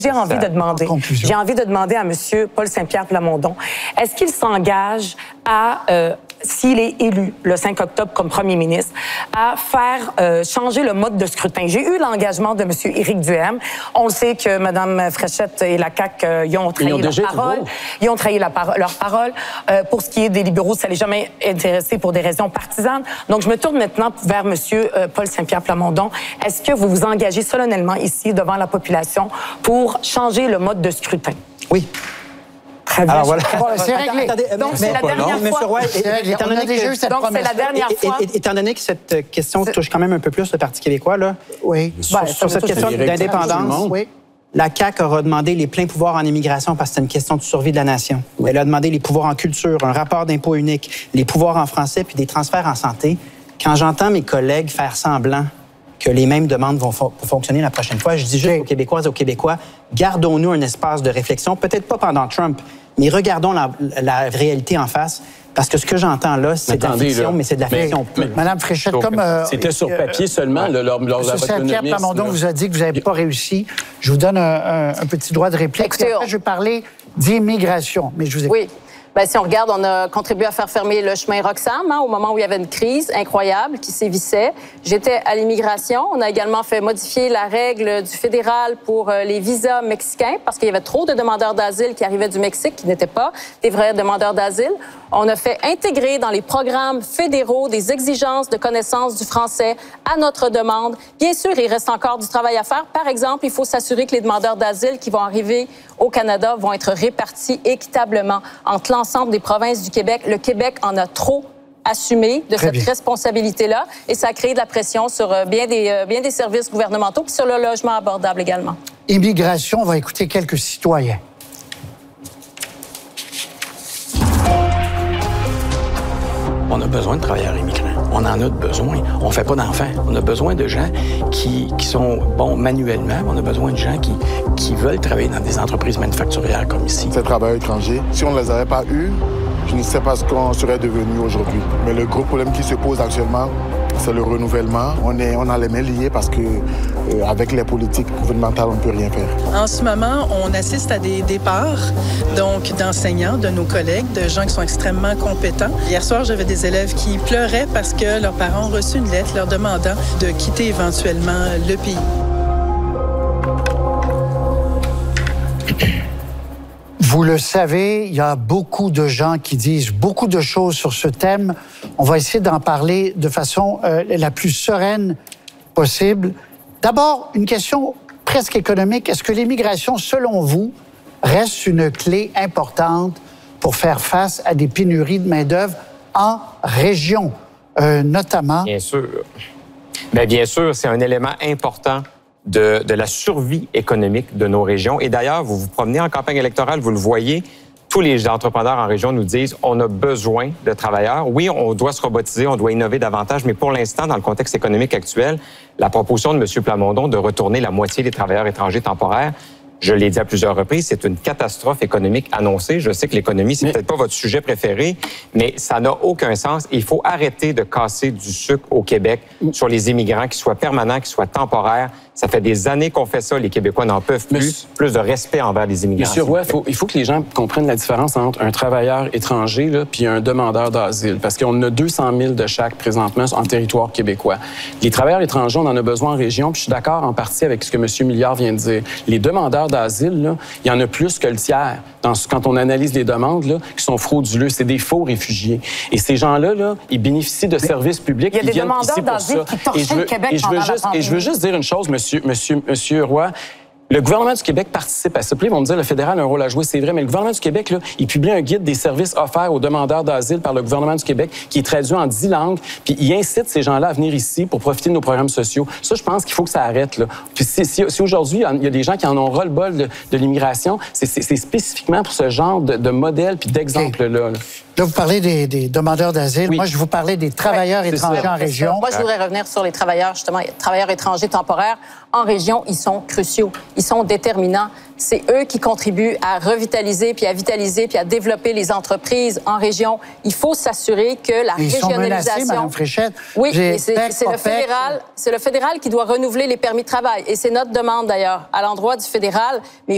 J'ai envie de demander à M. Paul Saint-Pierre Plamondon, est-ce qu'il s'engage à, s'il est élu le 5 octobre comme premier ministre, à faire changer le mode de scrutin? J'ai eu l'engagement de M. Éric Duhaime. On le sait que Mme Fréchette et la CAQ ils ont trahi leur parole. Ils ont trahi leur parole. Pour ce qui est des libéraux, ça ne les a jamais intéressé pour des raisons partisanes. Donc, je me tourne maintenant vers M. Paul Saint-Pierre Plamondon. Est-ce que vous vous engagez solennellement ici devant la population pour changer le mode de scrutin? Oui. Très bien. Alors voilà. C'est réglé. Donc, c'est la dernière fois. Étant donné que cette question touche quand même un peu plus le Parti québécois, là, oui. Sur cette question d'indépendance, oui. La CAQ aura demandé les pleins pouvoirs en immigration parce que c'est une question de survie de la nation. Elle a demandé les pouvoirs en culture, un rapport d'impôt unique, les pouvoirs en français puis des transferts en santé. Quand j'entends mes collègues faire semblant que les mêmes demandes vont fonctionner la prochaine fois, je dis juste aux Québécoises et aux Québécois, gardons-nous un espace de réflexion, peut-être pas pendant Trump, mais regardons la réalité en face. Parce que ce que j'entends là, c'est de la fiction, mais c'est de la fiction pure. Madame Fréchette, comme... C'était sur papier seulement, lors de votre Saint-Pierre Plamondon vous a dit que vous n'avez pas réussi. Je vous donne un petit droit de réplique. Écoutez, après, je vais parler d'immigration, mais je vous écoute. Oui. Bien, si on regarde, on a contribué à faire fermer le chemin Roxham au moment où il y avait une crise incroyable qui sévissait. J'étais à l'immigration. On a également fait modifier la règle du fédéral pour les visas mexicains parce qu'il y avait trop de demandeurs d'asile qui arrivaient du Mexique qui n'étaient pas des vrais demandeurs d'asile. On a fait intégrer dans les programmes fédéraux des exigences de connaissance du français à notre demande. Bien sûr, il reste encore du travail à faire. Par exemple, il faut s'assurer que les demandeurs d'asile qui vont arriver au Canada vont être répartis équitablement entre l'ensemble des provinces du Québec. Le Québec en a trop assumé de cette responsabilité-là et ça a créé de la pression sur bien des services gouvernementaux puis sur le logement abordable également. Immigration, on va écouter quelques citoyens. On a besoin de travailleurs immigrants. On en a besoin. On ne fait pas d'enfants. On a besoin de gens qui sont bons manuellement. On a besoin de gens qui veulent travailler dans des entreprises manufacturières comme ici. Ces travailleurs étrangers, si on ne les avait pas eus, je ne sais pas ce qu'on serait devenu aujourd'hui. Mais le gros problème qui se pose actuellement, c'est le renouvellement. On a les mains liées parce que avec les politiques gouvernementales, on ne peut rien faire. En ce moment, on assiste à des départs donc d'enseignants, de nos collègues, de gens qui sont extrêmement compétents. Hier soir, j'avais des élèves qui pleuraient parce que leurs parents ont reçu une lettre leur demandant de quitter éventuellement le pays. Vous le savez, il y a beaucoup de gens qui disent beaucoup de choses sur ce thème. On va essayer d'en parler de façon la plus sereine possible. D'abord, une question presque économique. Est-ce que l'immigration, selon vous, reste une clé importante pour faire face à des pénuries de main-d'œuvre en région, notamment? Bien sûr. Bien sûr, c'est un élément important de la survie économique de nos régions. Et d'ailleurs, vous vous promenez en campagne électorale, vous le voyez, tous les entrepreneurs en région nous disent on a besoin de travailleurs. Oui, on doit se robotiser, on doit innover davantage, mais pour l'instant, dans le contexte économique actuel, la proposition de M. Plamondon de retourner la moitié des travailleurs étrangers temporaires, je l'ai dit à plusieurs reprises, c'est une catastrophe économique annoncée. Je sais que l'économie, c'est peut-être pas votre sujet préféré, mais ça n'a aucun sens. Il faut arrêter de casser du sucre au Québec sur les immigrants, qu'ils soient permanents, qu'ils soient temporaires. Ça fait des années qu'on fait ça. Les Québécois n'en peuvent plus. Plus de respect envers les immigrants. Monsieur Roy, il faut que les gens comprennent la différence entre un travailleur étranger là, puis un demandeur d'asile. Parce qu'on en a 200 000 de chaque présentement en territoire québécois. Les travailleurs étrangers, on en a besoin en région. Puis je suis d'accord en partie avec ce que M. Milliard vient de dire. Les demandeurs d'asile, là, il y en a plus que le tiers. Quand on analyse les demandes là, qui sont frauduleux, c'est des faux réfugiés. Et ces gens-là, là, ils bénéficient de services publics. Il y a des demandeurs d'asile qui torchent le Québec pendant la pandémie. Et je veux juste dire une chose, Monsieur Roy. Le gouvernement du Québec participe à ça. Puis ils vont me dire le fédéral a un rôle à jouer, c'est vrai, mais le gouvernement du Québec, là, il publie un guide des services offerts aux demandeurs d'asile par le gouvernement du Québec qui est traduit en 10 langues, puis il incite ces gens-là à venir ici pour profiter de nos programmes sociaux. Ça, je pense qu'il faut que ça arrête. Là. Puis si aujourd'hui, il y a des gens qui en ont ras-le-bol de l'immigration, c'est spécifiquement pour ce genre de modèle puis d'exemple-là. Là. Là, vous parlez des demandeurs d'asile. Oui. Moi, je vous parlais des travailleurs étrangers en région. Moi, je voudrais revenir sur les travailleurs, justement, les travailleurs étrangers temporaires. En région, ils sont cruciaux. Ils sont déterminants. C'est eux qui contribuent à revitaliser, puis à vitaliser, puis à développer les entreprises en région. Il faut s'assurer que la régionalisation... Ils sont menacés, Mme Fréchette. Oui, c'est le fédéral qui doit renouveler les permis de travail. Et c'est notre demande, d'ailleurs, à l'endroit du fédéral. Mais